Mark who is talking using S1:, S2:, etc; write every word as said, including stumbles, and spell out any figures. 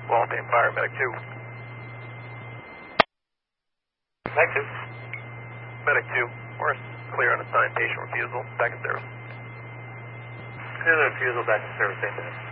S1: Waltham Fire, Medic two.
S2: Medic two.
S1: Medic two, we're clear on assigned patient refusal. Back in service.
S2: Clear the refusal, back in service, eight minutes.